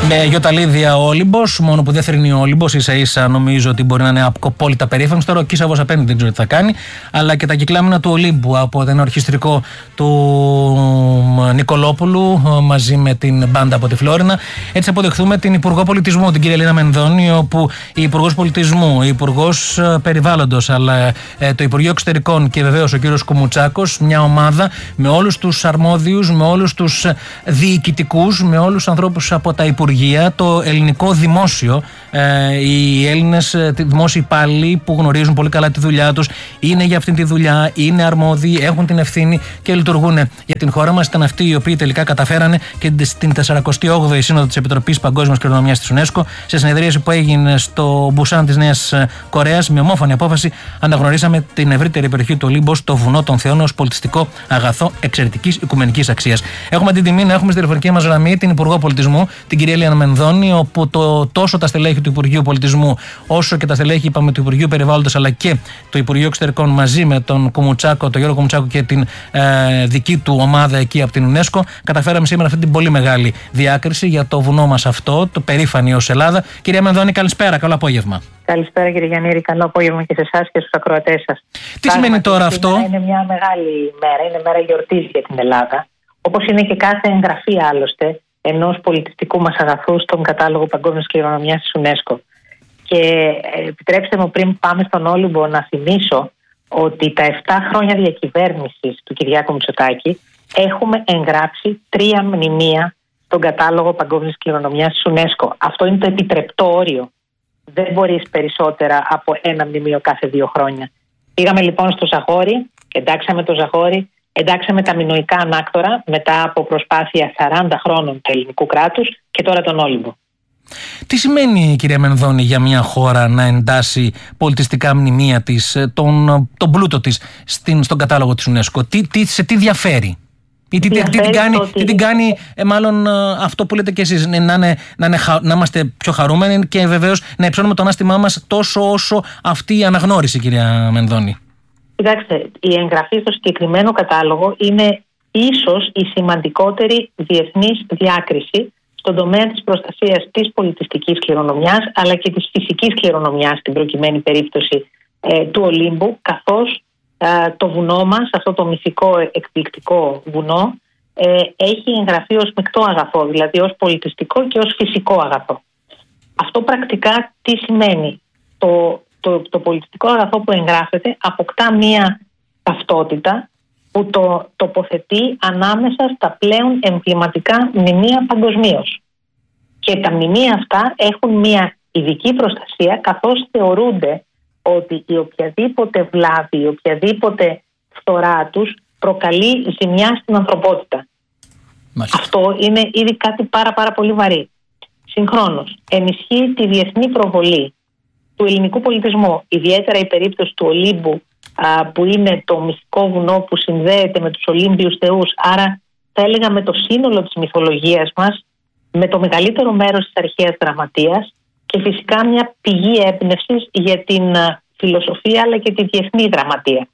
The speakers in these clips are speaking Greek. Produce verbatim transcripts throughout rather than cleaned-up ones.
Με Γιοταλίδια ο Όλυμπος, μόνο που δεν θρηνεί ο Όλυμπος, ίσα ίσα νομίζω ότι μπορεί να είναι απόλυτα περήφανος. Τώρα ο Κίσαβος απέναντι δεν ξέρω τι θα κάνει, αλλά και τα κυκλάμινα του Ολύμπου από ένα ορχιστρικό του Νικολόπουλου μαζί με την μπάντα από τη Φλόρινα. Έτσι αποδεχθούμε την Υπουργό Πολιτισμού, την κυρία Ελίνα Μενδώνη, όπου η Υπουργός Πολιτισμού, η Υπουργός Περιβάλλοντος, αλλά το Υπουργείο Εξωτερικών και βεβαίως ο κύριος Κουμουτσάκος, μια ομάδα με όλους τους αρμόδιους, με όλους τους διοικητικούς, με όλους τους ανθρώπους από τα Υπουργεία, το ελληνικό δημόσιο, ε, οι Έλληνες δημόσιοι υπάλληλοι που γνωρίζουν πολύ καλά τη δουλειά τους, είναι για αυτή τη δουλειά, είναι αρμόδιοι, έχουν την ευθύνη και λειτουργούν για την χώρα μας. Ήταν αυτοί οι οποίοι τελικά καταφέρανε και στην σαρακοστή όγδοη Σύνοδο της Επιτροπής Παγκόσμιας Κληρονομιάς της UNESCO, σε συνεδρίαση που έγινε στο Μπουσάν της Νέας Κορέας, με ομόφωνη απόφαση αναγνωρίσαμε την ευρύτερη περιοχή του Ολύμπου, το βουνό των Θεών, ως πολιτιστικό αγαθό εξαιρετικής οικουμενικής αξίας. Έχουμε την τιμή να έχουμε στη τηλεφωνική μας γραμμή την Υπουργό Πολιτισμού, την κυρία Ελίνα Μενδώνη, όπου το, τόσο τα στελέχη του Υπουργείου Πολιτισμού, όσο και τα στελέχη είπαμε, του Υπουργείου Περιβάλλοντος, αλλά και το Υπουργείο Εξωτερικών, μαζί με τον Κουμουτσάκο, τον Γιώργο Κουμουτσάκο και την ε, δική του ομάδα εκεί από την UNESCO, καταφέραμε σήμερα αυτή την πολύ μεγάλη διάκριση για το βουνό μας αυτό, το περήφανη ως Ελλάδα. Κυρία Μενδώνη, καλησπέρα, καλό απόγευμα. Καλησπέρα κύριε Γιαννήρη, καλό απόγευμα και σε εσάς και στους ακροατές σας. Τι σημαίνει τώρα αυτό? Είναι μια μεγάλη μέρα, είναι μέρα γιορτής για την Ελλάδα, όπως είναι και κάθε εγγραφή άλλωστε ενός πολιτιστικού μας αγαθού στον κατάλογο Παγκόσμιας Κληρονομιάς της UNESCO. Και επιτρέψτε μου, πριν πάμε στον Όλυμπο, να θυμίσω ότι τα επτά χρόνια διακυβέρνησης του Κυριάκου Μητσοτάκη έχουμε εγγράψει τρία μνημεία στον κατάλογο Παγκόσμιας Κληρονομιάς της UNESCO. Αυτό είναι το επιτρεπτό όριο. Δεν μπορείς περισσότερα από ένα μνημείο κάθε δύο χρόνια. Πήγαμε λοιπόν στο Ζαγόρι, εντάξαμε το Ζαγόρι, εντάξαμε τα μινωικά ανάκτορα μετά από προσπάθεια σαράντα χρόνων του ελληνικού κράτους και τώρα τον Όλυμπο. Τι σημαίνει, κυρία Μενδώνη, για μια χώρα να εντάσσει πολιτιστικά μνημεία της, τον, τον πλούτο της στην, στον κατάλογο της UNESCO? Τι, τι, σε τι διαφέρει? Ή τι, τι, τι την κάνει, ότι... τι την κάνει ε, μάλλον ε, αυτό που λέτε κι εσείς, να, είναι, να, είναι, να είμαστε πιο χαρούμενοι και βεβαίως να υψώνουμε το ανάστημά μας τόσο όσο αυτή η αναγνώριση, κυρία Μενδώνη? Κοιτάξτε, η εγγραφή στο συγκεκριμένο κατάλογο είναι ίσως η σημαντικότερη διεθνής διάκριση στον τομέα της προστασίας της πολιτιστικής κληρονομιάς, αλλά και της φυσικής κληρονομιάς στην προκειμένη περίπτωση ε, του Ολύμπου, καθώς ε, το βουνό μας, αυτό το μυθικό εκπληκτικό βουνό, ε, έχει εγγραφεί ως μεικτό αγαθό, δηλαδή ως πολιτιστικό και ως φυσικό αγαθό. Αυτό πρακτικά τι σημαίνει? Το, το, το πολιτιστικό αγαθό που εγγράφεται αποκτά μία ταυτότητα που το τοποθετεί ανάμεσα στα πλέον εμβληματικά μνημεία παγκοσμίως. Και τα μνημεία αυτά έχουν μια ειδική προστασία, καθώς θεωρούνται ότι η οποιαδήποτε βλάβη, η οποιαδήποτε φθορά τους προκαλεί ζημιά στην ανθρωπότητα. Μάλιστα. Αυτό είναι ήδη κάτι πάρα πάρα πολύ βαρύ. Συγχρόνως ενισχύει τη διεθνή προβολή του ελληνικού πολιτισμού, ιδιαίτερα η περίπτωση του Ολύμπου, που είναι το μυστικό βουνό που συνδέεται με τους Ολύμπιους θεούς, άρα θα έλεγα με το σύνολο της μυθολογίας μας, με το μεγαλύτερο μέρος της αρχαίας γραμματείας και φυσικά μια πηγή έμπνευσης για την φιλοσοφία αλλά και τη διεθνή γραμματεία.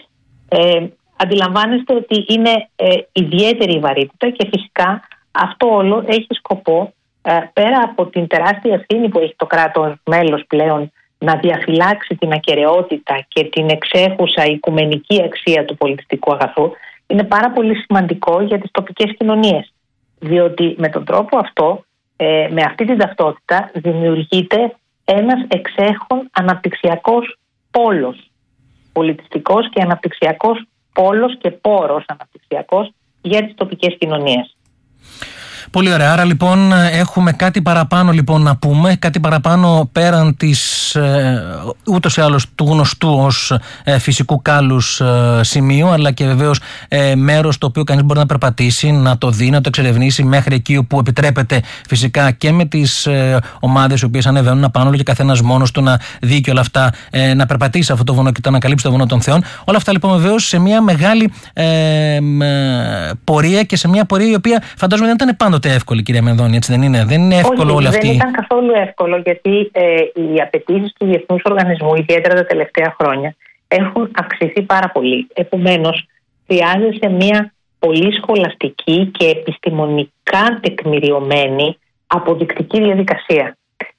Ε, αντιλαμβάνεστε ότι είναι ε, ιδιαίτερη η βαρύτητα και φυσικά αυτό όλο έχει σκοπό, ε, πέρα από την τεράστια ευθύνη που έχει το κράτος μέλος πλέον, να διαφυλάξει την ακεραιότητα και την εξέχουσα οικουμενική αξία του πολιτιστικού αγαθού, είναι πάρα πολύ σημαντικό για τις τοπικές κοινωνίες. Διότι με τον τρόπο αυτό, ε, με αυτή την ταυτότητα, δημιουργείται ένας εξέχων αναπτυξιακός πόλος. Πολιτιστικός και αναπτυξιακός πόλος και πόρος αναπτυξιακός για τις τοπικές κοινωνίες. Πολύ ωραία. Άρα λοιπόν έχουμε κάτι παραπάνω λοιπόν να πούμε, κάτι παραπάνω πέραν της ε, ούτως ή άλλως του γνωστού ως ε, φυσικού κάλους ε, σημείου, αλλά και βεβαίως ε, μέρος το οποίο κανείς μπορεί να περπατήσει, να το δει, να το εξερευνήσει μέχρι εκεί όπου επιτρέπεται, φυσικά και με τις ε, ομάδες οι οποίες ανεβαίνουν να πάνε, όλο και καθένας μόνος του να δει και όλα αυτά, ε, να περπατήσει αυτό το βουνό και να ανακαλύψει το βουνό των Θεών. Όλα αυτά λοιπόν βεβαίως σε μια μεγάλη ε, ε, πορεία και σε μια πορεία η οποία φαντάζομαι δεν ήταν πάντοτε εύκολη, κυρία Μενδώνη, έτσι δεν είναι? Δεν είναι εύκολο όλη αυτή. Δεν ήταν καθόλου εύκολο, γιατί ε, οι απαιτήσεις του Διεθνούς Οργανισμού, ιδιαίτερα τα τελευταία χρόνια, έχουν αυξηθεί πάρα πολύ. Επομένως, χρειάζεται μια πολύ σχολαστική και επιστημονικά τεκμηριωμένη αποδεικτική διαδικασία.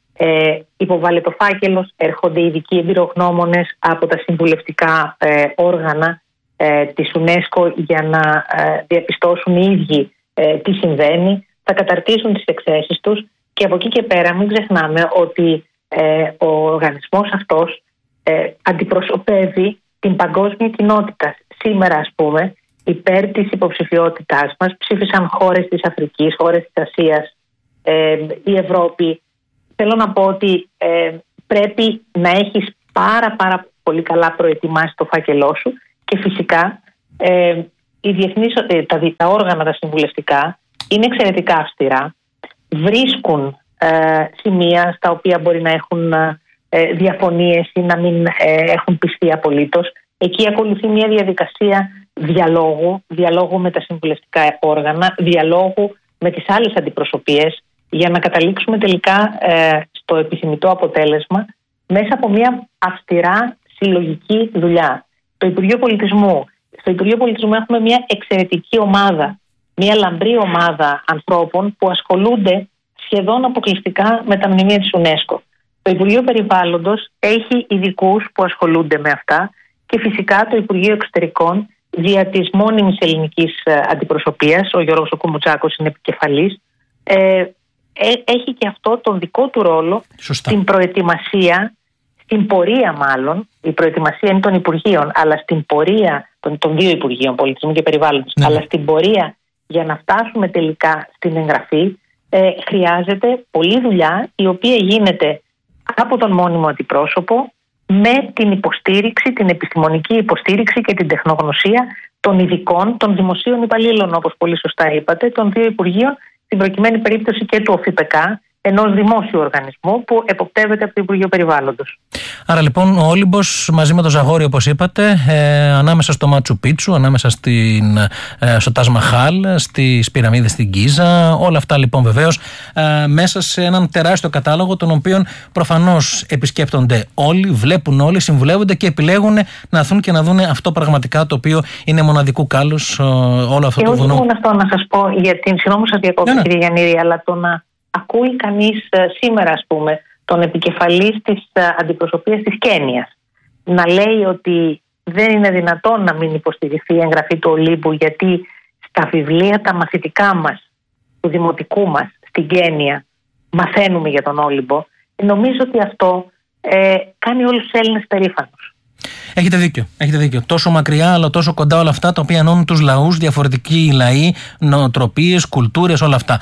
Ε, υποβάλλεται ο φάκελος, έρχονται ειδικοί εμπειρογνώμονες από τα συμβουλευτικά ε, όργανα ε, της UNESCO για να ε, διαπιστώσουν οι ίδιοι ε, τι συμβαίνει, θα καταρτήσουν τις εκθέσεις τους και από εκεί και πέρα μην ξεχνάμε ότι ε, ο οργανισμός αυτός ε, αντιπροσωπεύει την παγκόσμια κοινότητα. Σήμερα, ας πούμε, υπέρ της υποψηφιότητάς μας ψήφισαν χώρες της Αφρικής, χώρες της Ασίας, ε, η Ευρώπη. Θέλω να πω ότι ε, πρέπει να έχεις πάρα πάρα πολύ καλά προετοιμάσει το φάκελό σου και φυσικά ε, οι διεθνείς, ε, τα, τα όργανα τα συμβουλευτικά είναι εξαιρετικά αυστηρά, βρίσκουν ε, σημεία στα οποία μπορεί να έχουν ε, διαφωνίες ή να μην ε, έχουν πιστεί απολύτως. Εκεί ακολουθεί μια διαδικασία διαλόγου, διαλόγου με τα συμβουλευτικά όργανα, διαλόγου με τις άλλες αντιπροσωπείες για να καταλήξουμε τελικά ε, στο επιθυμητό αποτέλεσμα μέσα από μια αυστηρά συλλογική δουλειά. Το Υπουργείο Πολιτισμού, στο Υπουργείο Πολιτισμού έχουμε μια εξαιρετική ομάδα, μια λαμπρή ομάδα ανθρώπων που ασχολούνται σχεδόν αποκλειστικά με τα μνημεία της UNESCO. Το Υπουργείο Περιβάλλοντος έχει ειδικούς που ασχολούνται με αυτά και φυσικά το Υπουργείο Εξωτερικών δια της μόνιμης ελληνικής αντιπροσωπείας, ο Γιώργος ο Κουμουτσάκος είναι επικεφαλής, ε, έχει και αυτό τον δικό του ρόλο. Σωστά. Στην προετοιμασία, στην πορεία μάλλον, η προετοιμασία είναι των Υπουργείων, αλλά στην πορεία των, των δύο Υπουργείων, Πολιτισμού και Περιβάλλοντος, ναι. αλλά στην πορεία για να φτάσουμε τελικά στην εγγραφή, ε, χρειάζεται πολλή δουλειά, η οποία γίνεται από τον μόνιμο αντιπρόσωπο με την υποστήριξη, την επιστημονική υποστήριξη και την τεχνογνωσία των ειδικών, των δημοσίων υπαλλήλων, όπως πολύ σωστά είπατε, των δύο Υπουργείων, στην προκειμένη περίπτωση και του ΟΦΙΠΕΚΑ, ενός δημόσιου οργανισμού που εποπτεύεται από το Υπουργείο Περιβάλλοντος. Άρα λοιπόν ο Όλυμπος μαζί με το Ζαγόρι, όπως είπατε, ε, ανάμεσα στο Μάτσου Πίτσου, ανάμεσα στην, ε, στο Τάζ Μαχάλ, στις πυραμίδες στην Γκίζα, όλα αυτά λοιπόν βεβαίως ε, μέσα σε έναν τεράστιο κατάλογο, τον οποίο προφανώς επισκέπτονται όλοι, βλέπουν όλοι, συμβουλεύονται και επιλέγουν να έρθουν και να δουν αυτό πραγματικά το οποίο είναι μοναδικού κάλους, ε, όλο αυτό και το βουνό. Και όχι μόνο αυτό να σας πω, γιατί συγγνώμη σας διακόπτω ναι, ναι. κύριε Γιαννήρη, αλλά το να ακούει κανείς σήμερα, ας πούμε, τον επικεφαλής της αντιπροσωπείας της Κένιας να λέει ότι δεν είναι δυνατόν να μην υποστηριχθεί η εγγραφή του Ολύμπου, γιατί στα βιβλία τα μαθητικά μας, του δημοτικού μας στην Κένια, μαθαίνουμε για τον Όλυμπο. Νομίζω ότι αυτό ε, κάνει όλους τους Έλληνες περήφανους. Έχετε δίκιο, έχετε δίκιο. Τόσο μακριά, αλλά τόσο κοντά όλα αυτά τα οποία ενώνουν τους λαούς, διαφορετικοί λαοί, νοοτροπίες, κουλτούρες, όλα αυτά.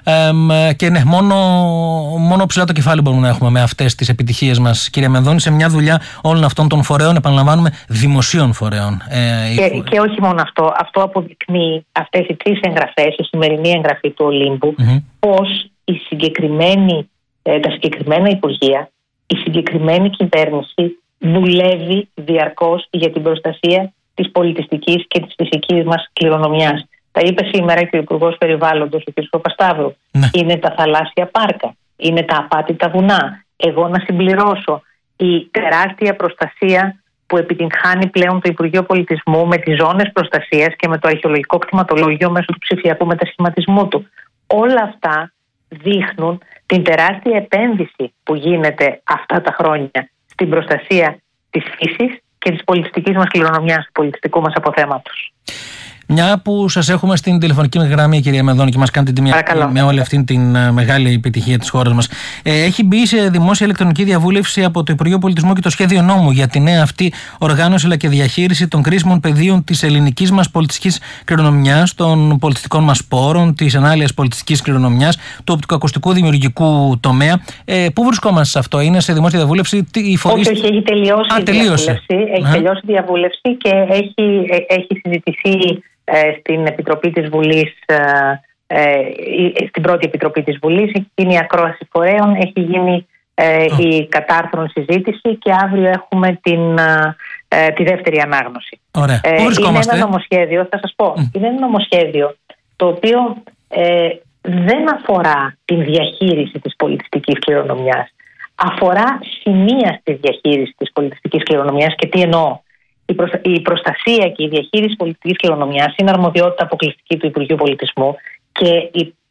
Ε, και ναι, μόνο, μόνο ψηλά το κεφάλι μπορούμε να έχουμε με αυτές τις επιτυχίες μας, κύριε Μενδώνη, σε μια δουλειά όλων αυτών των φορέων, επαναλαμβάνουμε, δημοσίων φορέων. Ε, και, η... και όχι μόνο αυτό. Αυτό αποδεικνύει αυτές οι τρεις εγγραφές, η σημερινή εγγραφή του Ολύμπου, mm-hmm. πως η συγκεκριμένη, ε, τα συγκεκριμένα υπουργεία, η συγκεκριμένη κυβέρνηση δουλεύει διαρκώς για την προστασία της πολιτιστικής και της φυσικής μας κληρονομιάς. Τα είπε σήμερα και ο Υπουργός Περιβάλλοντος, ο κ. Παπασταύρου. Ναι. Είναι τα θαλάσσια πάρκα, είναι τα απάτητα βουνά. Εγώ να συμπληρώσω η τεράστια προστασία που επιτυγχάνει πλέον το Υπουργείο Πολιτισμού με τις ζώνες προστασίας και με το αρχαιολογικό κτηματολόγιο μέσω του ψηφιακού μετασχηματισμού του. Όλα αυτά δείχνουν την τεράστια επένδυση που γίνεται αυτά τα χρόνια στην προστασία της φύσης και της πολιτιστικής μας κληρονομιάς, του πολιτιστικού μας αποθέματος. Μια που σας έχουμε στην τηλεφωνική γραμμή, κυρία Μενδώνη, και μας κάνετε την τιμή με όλη αυτή την μεγάλη επιτυχία της χώρας μας. Ε, έχει μπει σε δημόσια ηλεκτρονική διαβούλευση από το Υπουργείο Πολιτισμού και το σχέδιο νόμου για τη νέα αυτή οργάνωση αλλά και διαχείριση των κρίσιμων πεδίων της ελληνικής μας πολιτιστικής κληρονομιάς, των πολιτιστικών μας πόρων, της ανάλυας πολιτιστικής κληρονομιάς, του οπτικοακουστικού δημιουργικού τομέα. Ε, πού βρισκόμαστε σε αυτό, είναι σε δημόσια διαβούλευση? Η φορείς... Όχι, όχι, έχει τελειώσει η διαβούλευση. Έχει τελειώσει η διαβούλευση και έχει, έχει συζητηθεί στην Επιτροπή της Βουλής, στην πρώτη Επιτροπή της Βουλής, έχει γίνει η ακρόαση φορέων, έχει γίνει oh. η κατάρθρον συζήτηση και αύριο έχουμε την, τη δεύτερη ανάγνωση. Ωραία. Ε, είναι ένα νομοσχέδιο, θα σας πω, mm. είναι ένα νομοσχέδιο το οποίο ε, δεν αφορά την διαχείριση της πολιτιστικής κληρονομιάς, αφορά σημεία στη διαχείριση της πολιτιστικής κληρονομιάς. Και τι εννοώ? Η προστασία και η διαχείριση πολιτιστικής κληρονομιάς είναι αρμοδιότητα αποκλειστική του Υπουργείου Πολιτισμού και η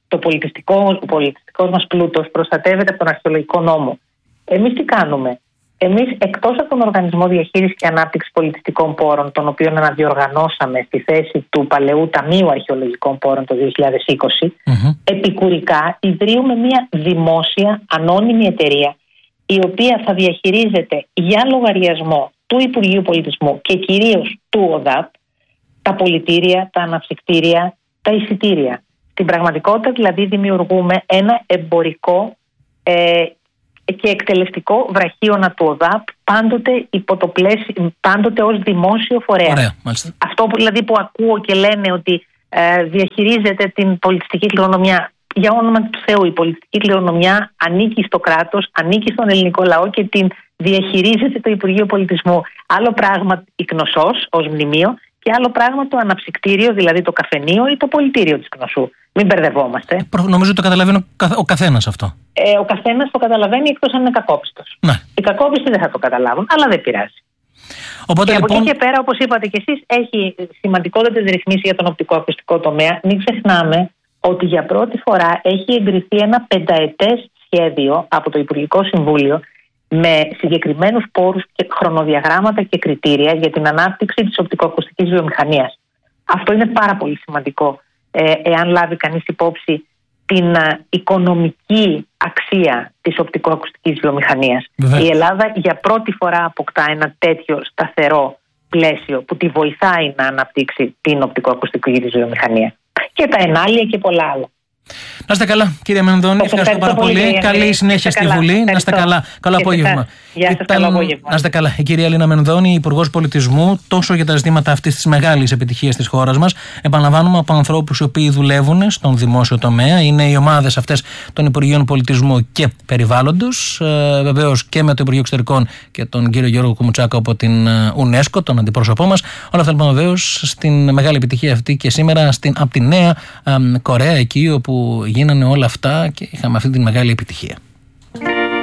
το πολιτιστικό, ο πολιτιστικός μας πλούτος προστατεύεται από τον αρχαιολογικό νόμο. Εμείς τι κάνουμε? Εμείς, εκτός από τον Οργανισμό Διαχείρισης και Ανάπτυξης Πολιτιστικών Πόρων, τον οποίο αναδιοργανώσαμε στη θέση του παλαιού Ταμείου Αρχαιολογικών Πόρων το δύο χιλιάδες είκοσι, mm-hmm. επικουρικά ιδρύουμε μια δημόσια ανώνυμη εταιρεία, η οποία θα διαχειρίζεται για λογαριασμό του Υπουργείου Πολιτισμού και κυρίως του ΟΔΑΠ τα πολιτήρια, τα αναψυκτήρια, τα εισιτήρια. Στην πραγματικότητα δηλαδή δημιουργούμε ένα εμπορικό ε, και εκτελεστικό βραχίωνα του ΟΔΑΠ, πάντοτε, υπό το πλαίσιο, πάντοτε ως δημόσιο φορέα. Ωραία, αυτό που, δηλαδή που ακούω και λένε ότι ε, διαχειρίζεται την πολιτιστική κληρονομιά. Για όνομα του Θεού, η πολιτιστική κληρονομιά ανήκει στο κράτος, ανήκει στον ελληνικό λαό και την διαχειρίζεται το Υπουργείο Πολιτισμού. Άλλο πράγμα η Κνωσσός ως μνημείο και άλλο πράγμα το αναψυκτήριο, δηλαδή το καφενείο ή το πολιτήριο της Κνωσσού. Μην μπερδευόμαστε. Ε, νομίζω ότι το καταλαβαίνει ο καθένας αυτό. Ε, ο καθένας το καταλαβαίνει εκτός αν είναι κακόπιστος. Ναι. Οι κακόπιστοι δεν θα το καταλάβουν, αλλά δεν πειράζει. Οπότε, και λοιπόν... από εκεί και πέρα, όπως είπατε και εσείς, έχει σημαντικότερες ρυθμίσεις για τον οπτικοακουστικό τομέα. Μην ξεχνάμε ότι για πρώτη φορά έχει εγκριθεί ένα πενταετές σχέδιο από το Υπουργικό Συμβούλιο με συγκεκριμένους πόρους και χρονοδιαγράμματα και κριτήρια για την ανάπτυξη της οπτικοακουστικής βιομηχανίας. Αυτό είναι πάρα πολύ σημαντικό, ε, εάν λάβει κανείς υπόψη την α, οικονομική αξία της οπτικοακουστικής βιομηχανίας. Βεβαίως. Η Ελλάδα για πρώτη φορά αποκτά ένα τέτοιο σταθερό πλαίσιο που τη βοηθάει να αναπτύξει την οπτικοακουστική της βιομηχανία. Και τα ενάλια και πολλά άλλα. Να είστε καλά, κύριε Μενδώνη. Ευχαριστώ πάρα πολύ. πολύ. Καλή συνέχεια στη Βουλή. Ευχαριστώ. Να είστε καλά. Καλό απόγευμα. Γεια σας, καλό απόγευμα. Να είστε καλά. Η κυρία Λίνα Μενδώνη, Υπουργός Πολιτισμού, τόσο για τα ζητήματα αυτής της μεγάλης επιτυχίας της χώρας μας. Επαναλαμβάνουμε, από ανθρώπους οι οποίοι δουλεύουν στον δημόσιο τομέα. Είναι οι ομάδες αυτές των Υπουργείων Πολιτισμού και Περιβάλλοντος. Ε, βεβαίως και με το Υπουργείο Εξωτερικών και τον κύριο Γιώργο Κουμουτσάκο από την UNESCO, τον αντιπρόσωπό μας. Όλα αυτά λοιπόν βεβαίως στην μεγάλη επιτυχία αυτή και σήμερα στην, από τη Νέα ε, Κορέα, εκεί όπου γίνανε όλα αυτά και είχαμε αυτή τη μεγάλη επιτυχία.